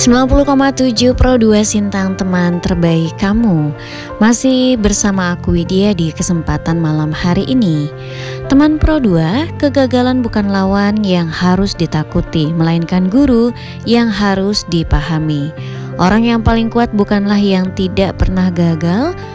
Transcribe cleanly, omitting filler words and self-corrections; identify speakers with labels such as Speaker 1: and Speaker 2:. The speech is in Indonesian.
Speaker 1: 90,7 Pro 2 Sintang, teman terbaik kamu. Masih bersama aku Widya di kesempatan malam hari ini. Teman Pro 2, kegagalan bukan lawan yang harus ditakuti, melainkan guru yang harus dipahami. Orang yang paling kuat bukanlah yang tidak pernah gagal,